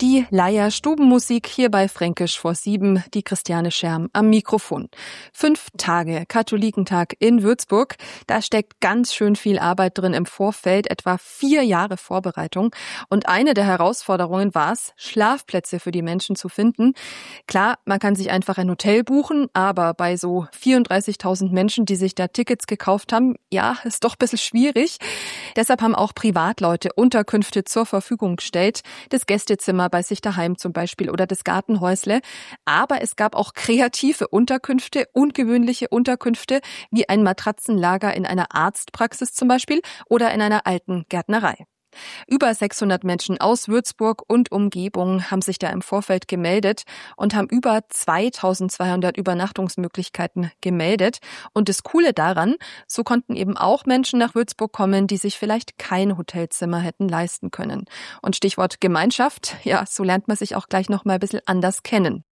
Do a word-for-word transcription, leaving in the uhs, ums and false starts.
Die Leier Stubenmusik hier bei Fränkisch vor sieben, die Christiane Scherm am Mikrofon. Fünf Tage Katholikentag in Würzburg. Da steckt ganz schön viel Arbeit drin im Vorfeld, etwa vier Jahre Vorbereitung. Und eine der Herausforderungen war es, Schlafplätze für die Menschen zu finden. Klar, man kann sich einfach ein Hotel buchen, aber bei so vierunddreißigtausend Menschen, die sich da Tickets gekauft haben, ja, ist doch ein bisschen schwierig. Deshalb haben auch Privatleute Unterkünfte zur Verfügung gestellt. Das Gästezimmer bei sich daheim zum Beispiel oder das Gartenhäusle. Aber es gab auch kreative Unterkünfte, ungewöhnliche Unterkünfte, wie ein Matratzenlager in einer Arztpraxis zum Beispiel oder in einer alten Gärtnerei. Über sechshundert Menschen aus Würzburg und Umgebung haben sich da im Vorfeld gemeldet und haben über zweitausendzweihundert Übernachtungsmöglichkeiten gemeldet. Und das Coole daran, so konnten eben auch Menschen nach Würzburg kommen, die sich vielleicht kein Hotelzimmer hätten leisten können. Und Stichwort Gemeinschaft, ja, so lernt man sich auch gleich noch mal ein bisschen anders kennen.